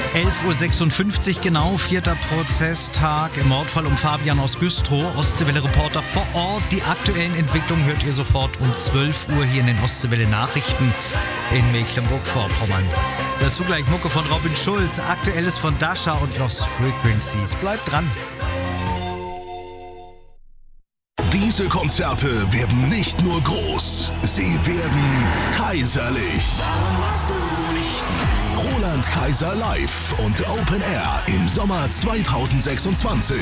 11.56 Uhr genau, 4. Prozesstag im Mordfall um Fabian aus Güstrow. Ostseewelle-Reporter vor Ort. Die aktuellen Entwicklungen hört ihr sofort um 12 Uhr hier in den Ostseewelle-Nachrichten in Mecklenburg-Vorpommern. Dazu gleich Mucke von Robin Schulz, Aktuelles von Dasha und Lost Frequencies. Bleibt dran. Diese Konzerte werden nicht nur groß, sie werden kaiserlich. Roland Kaiser live und Open Air im Sommer 2026.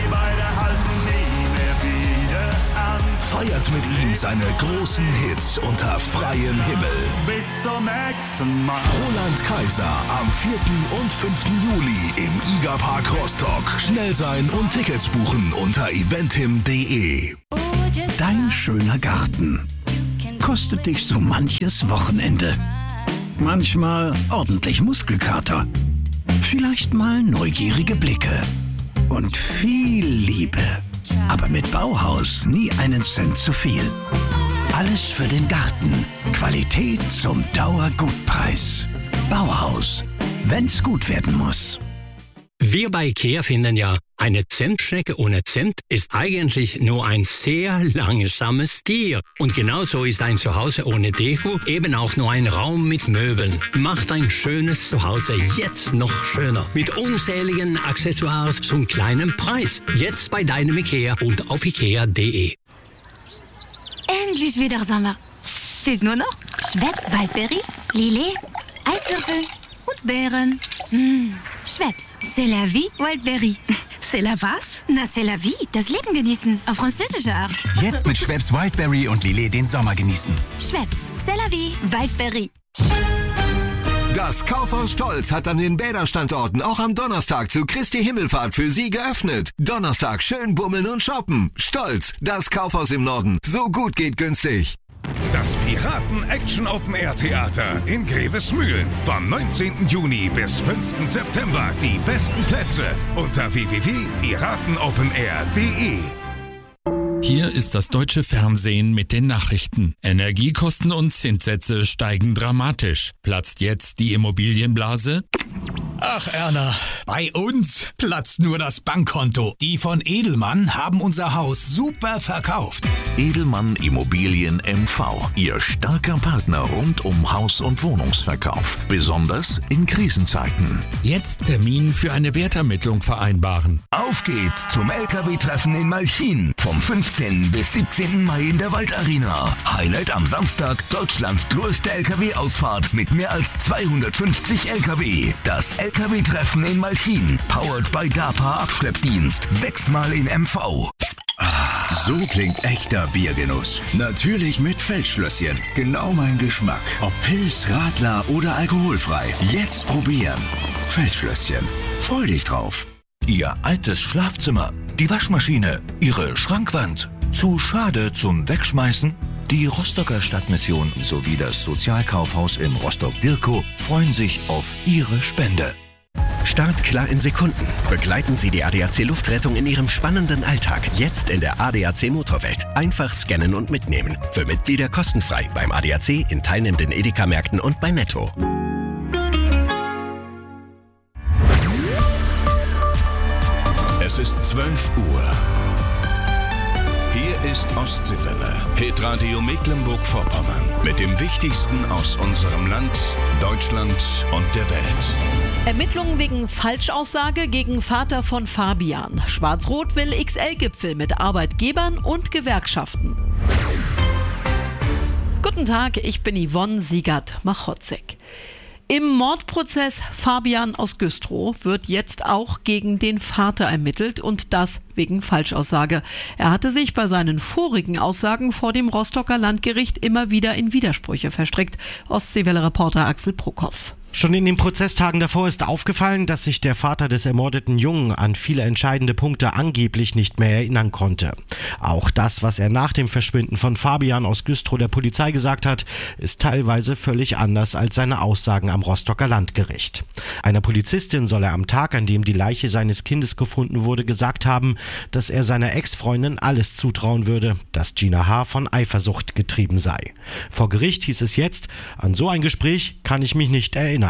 Feiert mit ihm seine großen Hits unter freiem Himmel. Bis zum nächsten Mal. Roland Kaiser am 4. und 5. Juli im IGA-Park Rostock. Schnell sein und Tickets buchen unter eventim.de. Dein schöner Garten kostet dich so manches Wochenende. Manchmal ordentlich Muskelkater. Vielleicht mal neugierige Blicke. Und viel Liebe. Aber mit Bauhaus nie einen Cent zu viel. Alles für den Garten. Qualität zum Dauergutpreis. Bauhaus. Wenn's gut werden muss. Wir bei IKEA finden ja, eine Zentschnecke ohne Zent ist eigentlich nur ein sehr langsames Tier. Und genauso ist ein Zuhause ohne Deko eben auch nur ein Raum mit Möbeln. Macht ein schönes Zuhause jetzt noch schöner. Mit unzähligen Accessoires zum kleinen Preis. Jetzt bei deinem IKEA und auf ikea.de. Endlich wieder Sommer. Fehlt nur noch Schweppes Waldbeere, Lillet, Eiswürfel und Beeren. Schweppes, c'est la vie, Wildberry. C'est la was? Na, c'est la vie, das Leben genießen, auf französische Art. Jetzt mit Schweppes Wildberry und Lillet den Sommer genießen. Schweppes, c'est la vie, Wildberry. Das Kaufhaus Stolz hat an den Bäderstandorten auch am Donnerstag zu Christi Himmelfahrt für Sie geöffnet. Donnerstag schön bummeln und shoppen. Stolz, das Kaufhaus im Norden. So gut geht günstig. Das Piraten-Action-Open-Air-Theater in Grevesmühlen. Vom 19. Juni bis 5. September. Die besten Plätze unter www.piratenopenair.de. Hier ist das deutsche Fernsehen mit den Nachrichten. Energiekosten und Zinssätze steigen dramatisch. Platzt jetzt die Immobilienblase? Ach Erna, bei uns platzt nur das Bankkonto. Die von Edelmann haben unser Haus super verkauft. Edelmann Immobilien MV, Ihr starker Partner rund um Haus- und Wohnungsverkauf. Besonders in Krisenzeiten. Jetzt Termin für eine Wertermittlung vereinbaren. Auf geht's zum LKW-Treffen in Malchin. Vom 15. bis 17. Mai in der Waldarena. Highlight am Samstag, Deutschlands größte LKW-Ausfahrt mit mehr als 250 LKW. Das LKW-Treffen in Malchin. Powered by DAPA Abschleppdienst. 6-mal in MV. So klingt echter Biergenuss. Natürlich mit Feldschlösschen. Genau mein Geschmack. Ob Pils, Radler oder alkoholfrei. Jetzt probieren. Feldschlösschen. Freu dich drauf. Ihr altes Schlafzimmer, die Waschmaschine, Ihre Schrankwand. Zu schade zum Wegschmeißen? Die Rostocker Stadtmission sowie das Sozialkaufhaus in Rostock-Dirkow freuen sich auf Ihre Spende. Startklar in Sekunden. Begleiten Sie die ADAC Luftrettung in Ihrem spannenden Alltag. Jetzt in der ADAC Motorwelt. Einfach scannen und mitnehmen. Für Mitglieder kostenfrei beim ADAC, in teilnehmenden Edeka-Märkten und bei Netto. Es ist 12 Uhr. Hier ist Ostseewelle, Hitradio Mecklenburg-Vorpommern. Mit dem Wichtigsten aus unserem Land, Deutschland und der Welt. Ermittlungen wegen Falschaussage gegen Vater von Fabian. Schwarz-Rot will XL-Gipfel mit Arbeitgebern und Gewerkschaften. Guten Tag, ich bin Yvonne Siegert-Machotzek. Im Mordprozess Fabian aus Güstrow wird jetzt auch gegen den Vater ermittelt und das wegen Falschaussage. Er hatte sich bei seinen vorigen Aussagen vor dem Rostocker Landgericht immer wieder in Widersprüche verstrickt. Ostseewelle-Reporter Axel Prokop. Schon in den Prozesstagen davor ist aufgefallen, dass sich der Vater des ermordeten Jungen an viele entscheidende Punkte angeblich nicht mehr erinnern konnte. Auch das, was er nach dem Verschwinden von Fabian aus Güstrow der Polizei gesagt hat, ist teilweise völlig anders als seine Aussagen am Rostocker Landgericht. Einer Polizistin soll er am Tag, an dem die Leiche seines Kindes gefunden wurde, gesagt haben, dass er seiner Ex-Freundin alles zutrauen würde, dass Gina H. von Eifersucht getrieben sei. Vor Gericht hieß es jetzt, an so ein Gespräch kann ich mich nicht erinnern.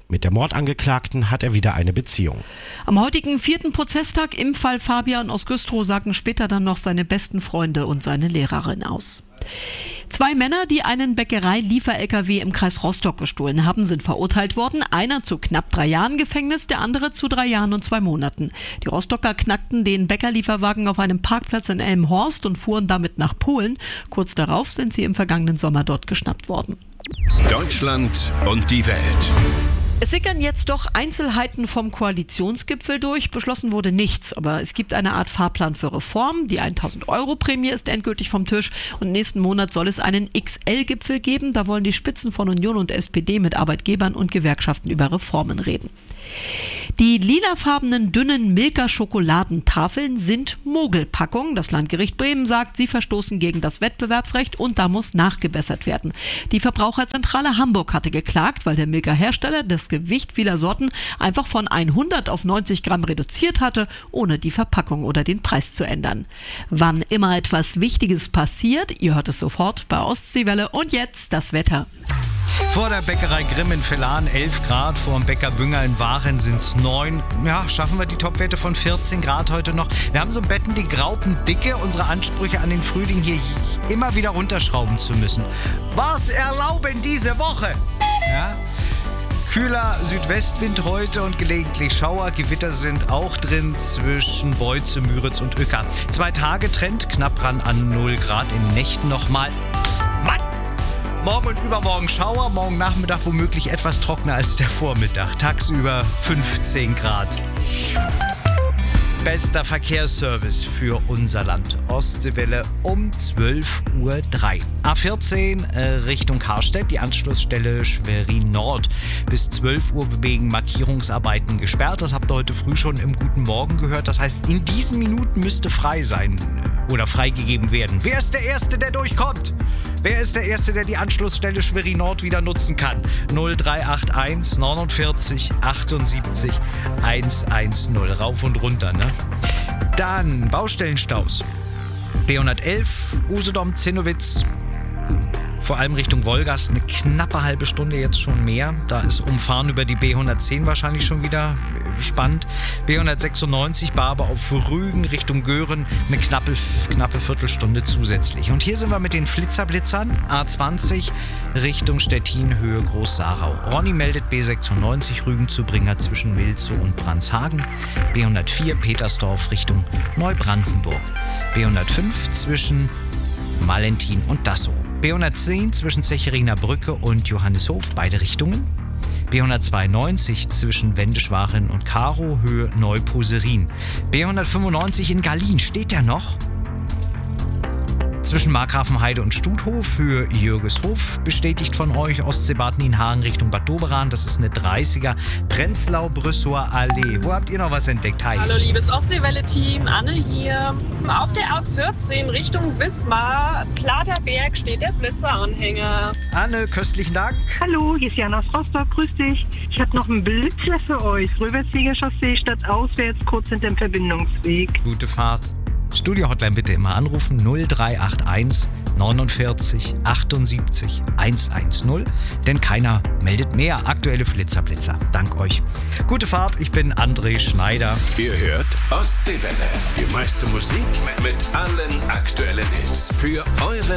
Mit der Mordangeklagten hat er wieder eine Beziehung. Am heutigen 4. Prozesstag im Fall Fabian aus Güstrow sagen später dann noch seine besten Freunde und seine Lehrerin aus. 2 Männer, die einen Bäckerei-Liefer-LKW im Kreis Rostock gestohlen haben, sind verurteilt worden. Einer zu knapp 3 Jahren Gefängnis, der andere zu 3 Jahren und 2 Monaten. Die Rostocker knackten den Bäckerlieferwagen auf einem Parkplatz in Elmhorst und fuhren damit nach Polen. Kurz darauf sind sie im vergangenen Sommer dort geschnappt worden. Deutschland und die Welt. Es sickern jetzt doch Einzelheiten vom Koalitionsgipfel durch. Beschlossen wurde nichts, aber es gibt eine Art Fahrplan für Reform. Die 1.000-Euro-Prämie ist endgültig vom Tisch und nächsten Monat soll es einen XL-Gipfel geben. Da wollen die Spitzen von Union und SPD mit Arbeitgebern und Gewerkschaften über Reformen reden. Die lilafarbenen dünnen Milka-Schokoladentafeln sind Mogelpackung. Das Landgericht Bremen sagt, sie verstoßen gegen das Wettbewerbsrecht und da muss nachgebessert werden. Die Verbraucherzentrale Hamburg hatte geklagt, weil der Milka-Hersteller das Gewicht vieler Sorten einfach von 100 auf 90 Gramm reduziert hatte, ohne die Verpackung oder den Preis zu ändern. Wann immer etwas Wichtiges passiert, ihr hört es sofort bei Ostseewelle und jetzt das Wetter. Vor der Bäckerei Grimm in Vellan 11 Grad, vor dem Bäcker Bünger in Waren sind es 9. Ja, schaffen wir die Topwerte von 14 Grad heute noch. Wir haben so Betten, die graupendicke, unsere Ansprüche an den Frühling hier immer wieder runterschrauben zu müssen. Was erlauben diese Woche? Ja. Kühler Südwestwind heute und gelegentlich Schauer. Gewitter sind auch drin zwischen Beutze, Müritz und Uecker. 2 Tage Trend, knapp ran an 0 Grad. In Nächten nochmal. Mann! Morgen und übermorgen Schauer, morgen Nachmittag womöglich etwas trockener als der Vormittag. Tagsüber 15 Grad. Bester Verkehrsservice für unser Land. Ostseewelle um 12:03 Uhr. A14 Richtung Karstedt, die Anschlussstelle Schwerin Nord. Bis 12 Uhr wegen Markierungsarbeiten gesperrt. Das habt ihr heute früh schon im Guten Morgen gehört. Das heißt, in diesen Minuten müsste frei sein oder freigegeben werden. Wer ist der Erste, der durchkommt? Wer ist der Erste, der die Anschlussstelle Schwerin Nord wieder nutzen kann? 0381 49 78 110. Rauf und runter, ne? Dann Baustellenstaus. B111, Usedom, Zinnowitz. Vor allem Richtung Wolgast eine knappe halbe Stunde, jetzt schon mehr. Da ist Umfahren über die B110 wahrscheinlich schon wieder spannend. B196, Barbe auf Rügen Richtung Göhren, eine knappe Viertelstunde zusätzlich. Und hier sind wir mit den Flitzerblitzern. A20 Richtung Stettin, Höhe Groß-Sarau. Ronny meldet B96 Rügen zu Bringer zwischen Milzow und Brandshagen. B104 Petersdorf Richtung Neubrandenburg. B105 zwischen Malentin und Dassow. B110 zwischen Zechiriner Brücke und Johannishof, beide Richtungen. B192 zwischen Wendeschwachen und Karow, Höhe Neuposerin. B195 in Gallien, steht der noch? Zwischen Markgrafenheide und Stuthof, Höhe Jürgeshof, bestätigt von euch. Ostseebaden in Hagen Richtung Bad Doberan, das ist eine 30er. Prenzlau-Brüssower Allee. Wo habt ihr noch was entdeckt? Hi. Hallo liebes Ostseewelle-Team, Anne hier. Auf der A14 Richtung Wismar, Platerberg steht der Blitzeranhänger. Anne, köstlichen Dank. Hallo, hier ist Jana aus Rostock, grüß dich. Ich habe noch einen Blitzer für euch. Röwersieger Chaussee statt auswärts, kurz hinter dem Verbindungsweg. Gute Fahrt. Studio-Hotline bitte immer anrufen 0381 49 78 110, denn keiner meldet mehr aktuelle Flitzerblitzer. Dank euch. Gute Fahrt, ich bin André Schneider. Ihr hört Ostseewelle. Die meiste Musik mit allen aktuellen Hits. Für eure